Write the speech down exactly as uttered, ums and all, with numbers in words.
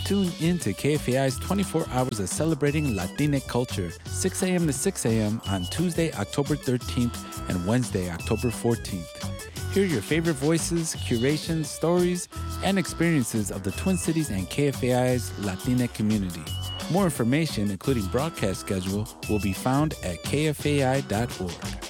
Tune in to K F A I's twenty-four hours of celebrating Latinx culture, six a.m. to six a.m. on Tuesday, October thirteenth and Wednesday, October fourteenth. Hear your favorite voices, curations, stories, and experiences of the Twin Cities and K F A I's Latinx community. More information, including broadcast schedule, will be found at k f a i dot org.